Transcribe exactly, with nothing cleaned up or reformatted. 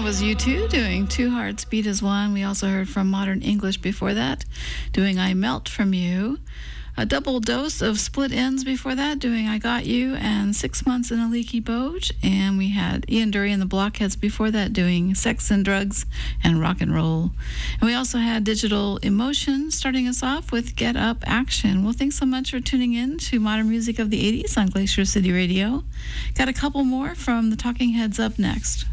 That was U two doing Two Hearts Beat as One. We also heard from Modern English before that, doing I Melt From You. A double dose of Split Ends before that, doing I Got You and Six Months in a Leaky Boat. And we had Ian Dury and the Blockheads before that, doing Sex and Drugs and Rock and Roll. And we also had Digital Emotion starting us off with Get Up Action. Well, thanks so much for tuning in to Modern Music of the eighties on Glacier City Radio. Got a couple more from the Talking Heads up next.